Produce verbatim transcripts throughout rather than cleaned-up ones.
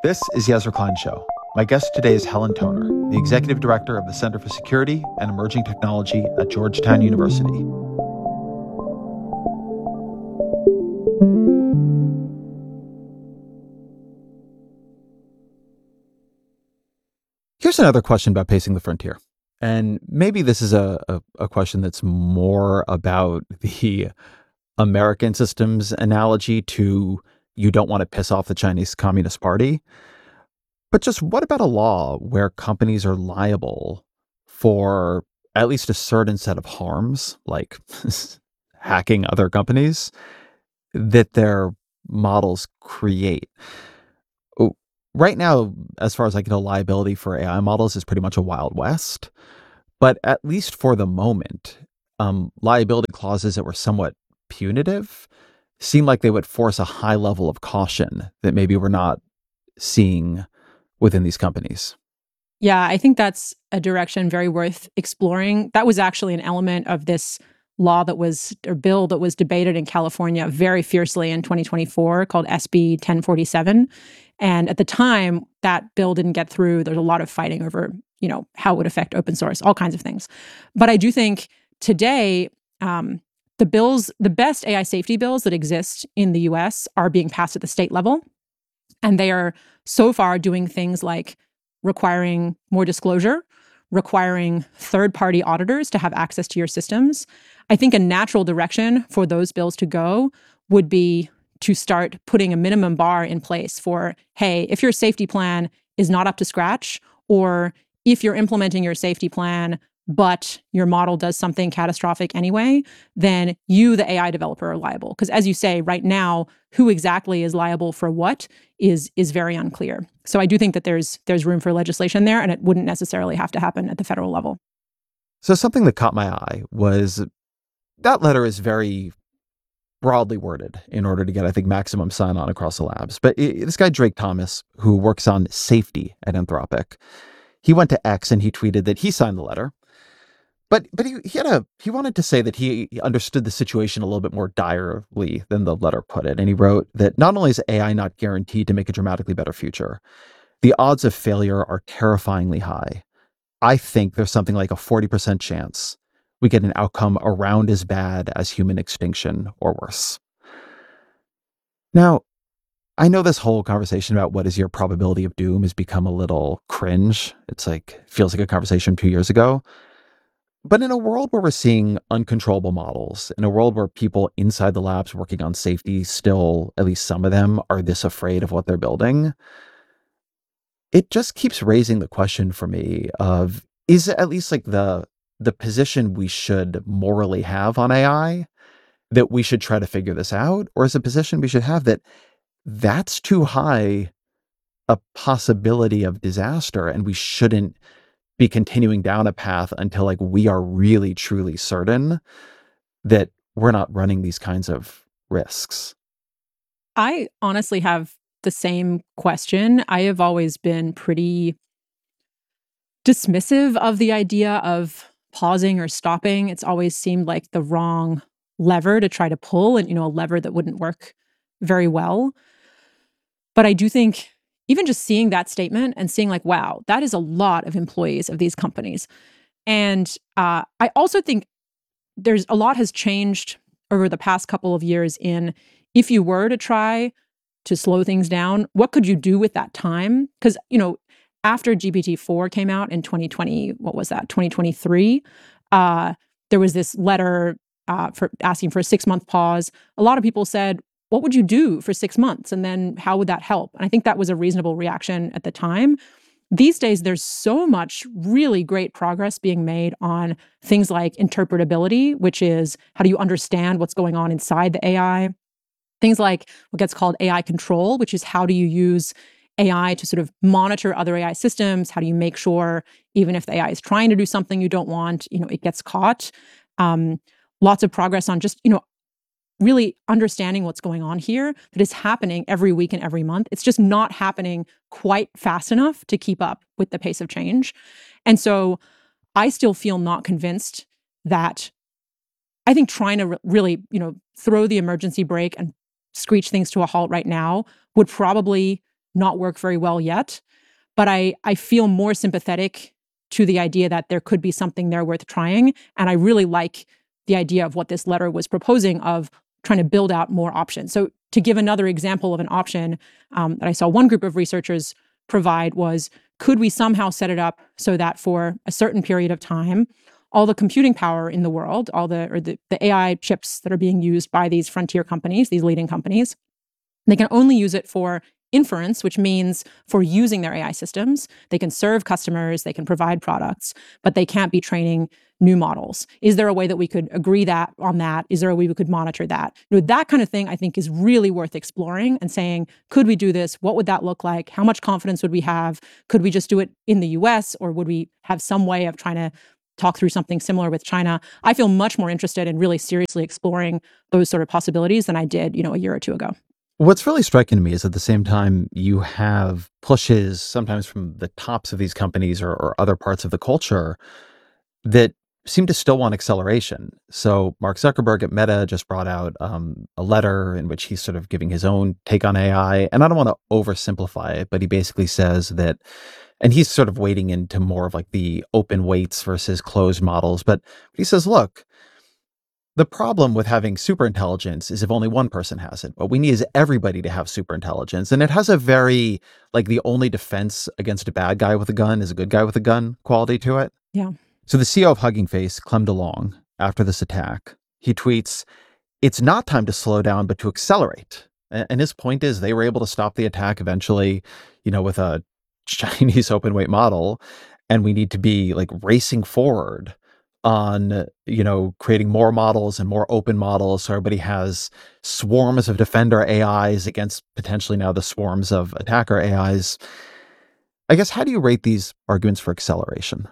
This is Yezra Klein Show. My guest today is Helen Toner, the Executive Director of the Center for Security and Emerging Technology at Georgetown University. Here's another question about pacing the frontier. And maybe this is a, a, a question that's more about the American systems analogy to you don't want to piss off the Chinese Communist Party. But just what about a law where companies are liable for at least a certain set of harms, like hacking other companies, that their models create? Oh, Right now, as far as I can tell, liability for A I models is pretty much a Wild West. But at least for the moment, um, liability clauses that were somewhat punitive seem like they would force a high level of caution that maybe we're not seeing within these companies. Yeah, I think that's a direction very worth exploring. That was actually an element of this law that was, or bill that was debated in California very fiercely in twenty twenty-four called S B ten forty-seven. And at the time, that bill didn't get through. There's a lot of fighting over, you know, how it would affect open source, all kinds of things. But I do think today, um, the bills, the best A I safety bills that exist in the U S are being passed at the state level. And they are so far doing things like requiring more disclosure, requiring third-party auditors to have access to your systems. I think a natural direction for those bills to go would be to start putting a minimum bar in place for, hey, if your safety plan is not up to scratch, or if you're implementing your safety plan, but your model does something catastrophic anyway, then you, the A I developer, are liable. Because as you say, right now, who exactly is liable for what is is very unclear. So I do think that there's there's room for legislation there, and it wouldn't necessarily have to happen at the federal level. So something that caught my eye was that letter is very broadly worded in order to get, I think, maximum sign-on across the labs. But it, this guy, Drake Thomas, who works on safety at Anthropic, he went to X and he tweeted that he signed the letter. But but he, he had a he wanted to say that he understood the situation a little bit more direly than the letter put it. And he wrote that not only is A I not guaranteed to make a dramatically better future, the odds of failure are terrifyingly high. I think there's something like a forty percent chance we get an outcome around as bad as human extinction or worse. Now, I know this whole conversation about what is your probability of doom has become a little cringe. It's like, feels like a conversation two years ago. But in a world where we're seeing uncontrollable models, in a world where people inside the labs working on safety still, at least some of them, are this afraid of what they're building, it just keeps raising the question for me of, is it at least like the the position we should morally have on A I, that we should try to figure this out? Or is it a position we should have that that's too high a possibility of disaster and we shouldn't be continuing down a path until like we are really truly certain that we're not running these kinds of risks? I honestly have the same question. I have always been pretty dismissive of the idea of pausing or stopping. It's always seemed like the wrong lever to try to pull, and, you know, a lever that wouldn't work very well. But I do think even just seeing that statement and seeing like, wow, that is a lot of employees of these companies. And uh, I also think there's a lot has changed over the past couple of years in, if you were to try to slow things down, what could you do with that time? Because, you know, after G P T four came out in twenty twenty, what was that, twenty twenty-three, uh, there was this letter uh, for asking for a six-month pause. A lot of people said, what would you do for six months? And then how would that help? And I think that was a reasonable reaction at the time. These days, there's so much really great progress being made on things like interpretability, which is how do you understand what's going on inside the A I? Things like what gets called A I control, which is how do you use A I to sort of monitor other A I systems? How do you make sure even if the A I is trying to do something you don't want, you know, it gets caught? Um, lots of progress on just, you know, really understanding what's going on here that is happening every week and every month. It's just not happening quite fast enough to keep up with the pace of change. And so I still feel not convinced that I think trying to re- really, you know, throw the emergency brake and screech things to a halt right now would probably not work very well yet. But I, I feel more sympathetic to the idea that there could be something there worth trying. And I really like the idea of what this letter was proposing of trying to build out more options. So to give another example of an option um, that I saw one group of researchers provide was, could we somehow set it up so that for a certain period of time, all the computing power in the world, all the, or the, the A I chips that are being used by these frontier companies, these leading companies, they can only use it for inference, which means for using their A I systems. They can serve customers, they can provide products, but they can't be training new models. Is there a way that we could agree that on that? Is there a way we could monitor that? You know, that kind of thing I think is really worth exploring and saying, could we do this? What would that look like? How much confidence would we have? Could we just do it in the U S, or would we have some way of trying to talk through something similar with China? I feel much more interested in really seriously exploring those sort of possibilities than I did, you know, a year or two ago. What's really striking to me is at the same time you have pushes sometimes from the tops of these companies or, or other parts of the culture that seem to still want acceleration. So Mark Zuckerberg at Meta just brought out um, a letter in which he's sort of giving his own take on A I. And I don't want to oversimplify it, but he basically says that, and he's sort of wading into more of like the open weights versus closed models. But he says, look, the problem with having superintelligence is if only one person has it. What we need is everybody to have superintelligence. And it has a very, like, the only defense against a bad guy with a gun is a good guy with a gun quality to it. Yeah. So the C E O of Hugging Face, Clem DeLong, after this attack, he tweets, "It's not time to slow down, but to accelerate." And his point is they were able to stop the attack eventually, you know, with a Chinese open weight model. And we need to be like racing forward on, you know, creating more models and more open models. So everybody has swarms of defender A Is against potentially now the swarms of attacker A Is. I guess, how do you rate these arguments for acceleration?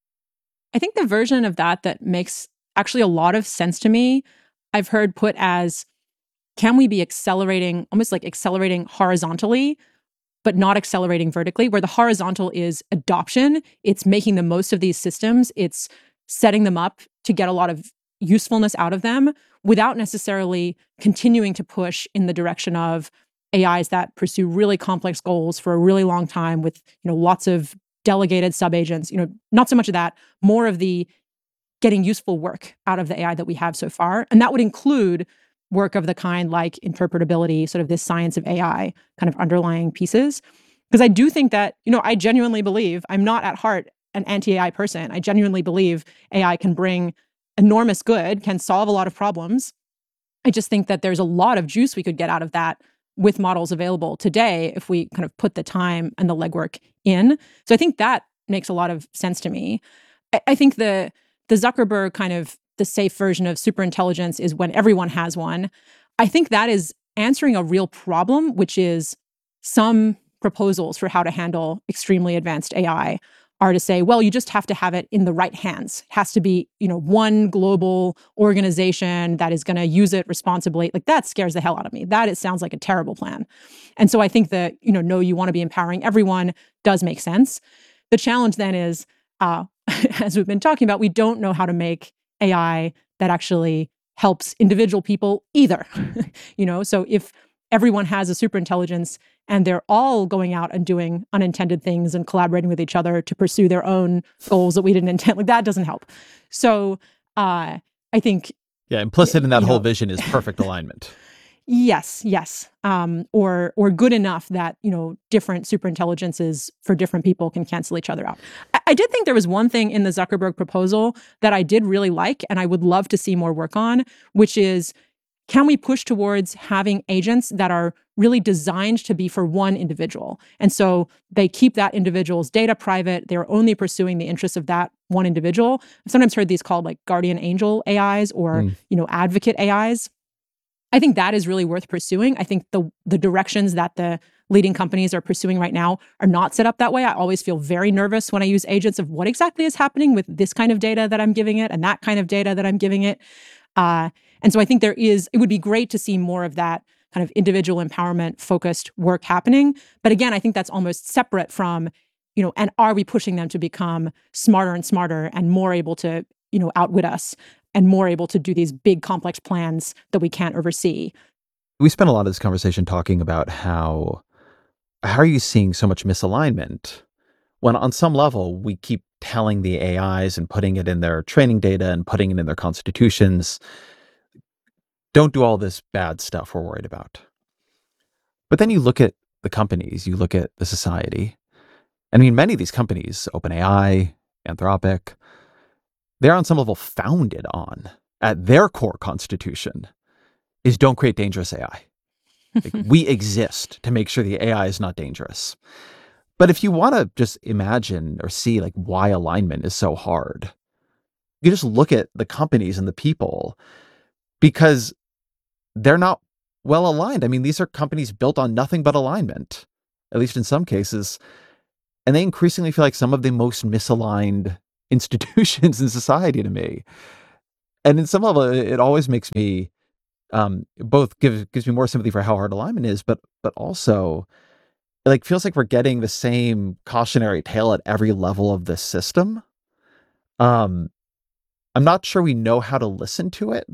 I think the version of that that makes actually a lot of sense to me, I've heard put as, can we be accelerating, almost like accelerating horizontally, but not accelerating vertically, where the horizontal is adoption. It's making the most of these systems. It's setting them up to get a lot of usefulness out of them without necessarily continuing to push in the direction of A Is that pursue really complex goals for a really long time with, you know, lots of delegated subagents, you know, not so much of that, more of the getting useful work out of the A I that we have so far. And that would include work of the kind like interpretability, sort of this science of A I kind of underlying pieces. Because I do think that, you know, I genuinely believe, I'm not at heart an anti-A I person. I genuinely believe A I can bring enormous good, can solve a lot of problems. I just think that there's a lot of juice we could get out of that with models available today if we kind of put the time and the legwork in. So I think that makes a lot of sense to me. I, I think the the Zuckerberg kind of the safe version of superintelligence is when everyone has one. I think that is answering a real problem, which is some proposals for how to handle extremely advanced A I are to say, well, you just have to have it in the right hands. It has to be, you know, one global organization that is going to use it responsibly. Like, that scares the hell out of me. That it sounds like a terrible plan. And so I think that, you know, no, you want to be empowering everyone does make sense. The challenge then is, uh, as we've been talking about, we don't know how to make A I that actually helps individual people either. You know, so if everyone has a superintelligence and they're all going out and doing unintended things and collaborating with each other to pursue their own goals that we didn't intend, like, that doesn't help. So uh, I think... Yeah, implicit in that whole know, vision is perfect alignment. Yes, yes. Um, or or good enough that, you know, different superintelligences for different people can cancel each other out. I, I did think there was one thing in the Zuckerberg proposal that I did really like and I would love to see more work on, which is, can we push towards having agents that are really designed to be for one individual? And so they keep that individual's data private. They're only pursuing the interests of that one individual. I've sometimes heard these called like guardian angel A Is or, mm. you know, advocate A Is. I think that is really worth pursuing. I think the the directions that the leading companies are pursuing right now are not set up that way. I always feel very nervous when I use agents of what exactly is happening with this kind of data that I'm giving it and that kind of data that I'm giving it. Uh, and so I think there is, it would be great to see more of that kind of individual empowerment focused work happening. But again, I think that's almost separate from, you know, and are we pushing them to become smarter and smarter and more able to, you know, outwit us and more able to do these big complex plans that we can't oversee? We spent a lot of this conversation talking about how how are you seeing so much misalignment when on some level we keep telling the A Is and putting it in their training data and putting it in their constitutions, don't do all this bad stuff we're worried about. But then you look at the companies, you look at the society. I mean, many of these companies, OpenAI, Anthropic, they're on some level founded on, at their core constitution, is don't create dangerous A I. Like, we exist to make sure the A I is not dangerous. But if you want to just imagine or see like why alignment is so hard, you just look at the companies and the people, because they're not well aligned. I mean, these are companies built on nothing but alignment, at least in some cases. And they increasingly feel like some of the most misaligned institutions in society to me. And in some level, it always makes me um, both gives gives me more sympathy for how hard alignment is, but but also it like feels like we're getting the same cautionary tale at every level of this system. Um, I'm not sure we know how to listen to it,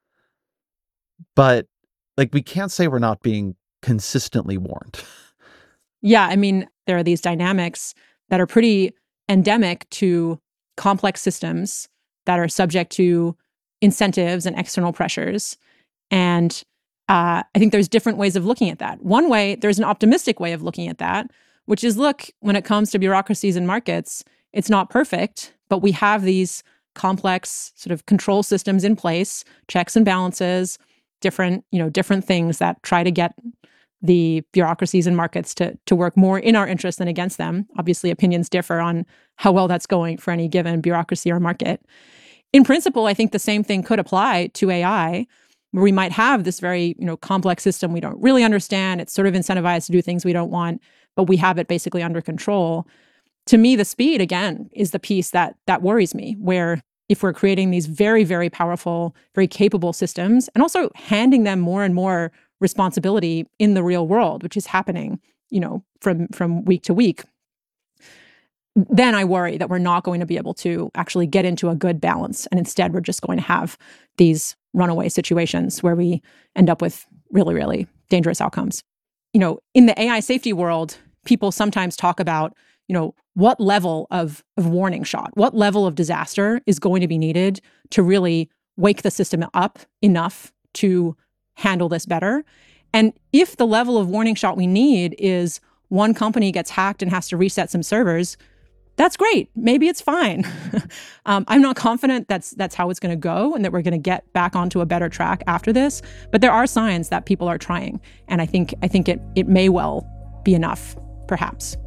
but like we can't say we're not being consistently warned. Yeah, I mean, there are these dynamics that are pretty endemic to complex systems that are subject to incentives and external pressures. And uh, I think there's different ways of looking at that. One way, there's an optimistic way of looking at that, which is, look, when it comes to bureaucracies and markets, it's not perfect, but we have these complex sort of control systems in place, checks and balances, different, you know, different things that try to get the bureaucracies and markets to, to work more in our interest than against them. Obviously, opinions differ on how well that's going for any given bureaucracy or market. In principle, I think the same thing could apply to A I, where we might have this very, you know, complex system we don't really understand. It's sort of incentivized to do things we don't want, but we have it basically under control. To me, the speed, again, is the piece that that worries me, where if we're creating these very, very powerful, very capable systems, and also handing them more and more responsibility in the real world, which is happening, you know, from from week to week, then I worry that we're not going to be able to actually get into a good balance. And instead, we're just going to have these runaway situations where we end up with really, really dangerous outcomes. You know, in the A I safety world, people sometimes talk about, you know, what level of, of warning shot, what level of disaster is going to be needed to really wake the system up enough to handle this better. And if the level of warning shot we need is one company gets hacked and has to reset some servers, that's great. Maybe it's fine. um, I'm not confident that's that's how it's going to go and that we're going to get back onto a better track after this. But there are signs that people are trying, and I think I think it it may well be enough, perhaps.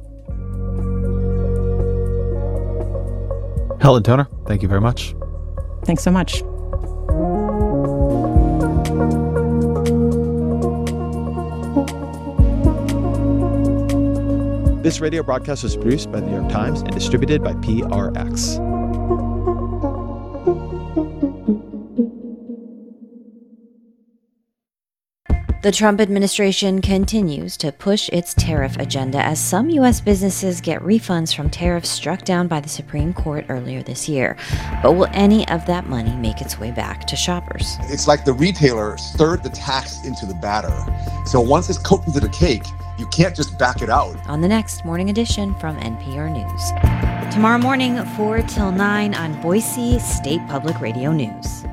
Helen Toner, thank you very much. Thanks so much. This radio broadcast was produced by the New York Times and distributed by P R X. The Trump administration continues to push its tariff agenda as some U S businesses get refunds from tariffs struck down by the Supreme Court earlier this year. But will any of that money make its way back to shoppers? It's like the retailer stirred the tax into the batter. So once it's cooked into the cake, you can't just back it out. On the next Morning Edition from N P R News. Tomorrow morning, four till nine on Boise State Public Radio News.